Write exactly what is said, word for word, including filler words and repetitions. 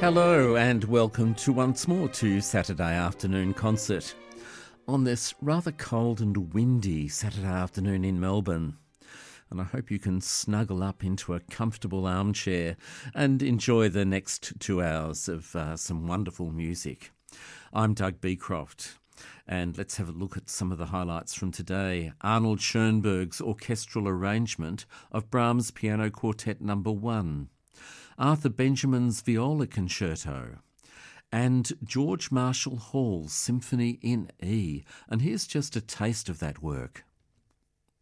Hello and welcome to once more to Saturday Afternoon Concert on this rather cold and windy Saturday afternoon in Melbourne. And I hope you can snuggle up into a comfortable armchair and enjoy the next two hours of uh, some wonderful music. I'm Doug Beecroft, and let's have a look at some of the highlights from today. Arnold Schoenberg's orchestral arrangement of Brahms' Piano Quartet Number One, Arthur Benjamin's Viola Concerto, and George Marshall Hall's Symphony in E. And here's just a taste of that work.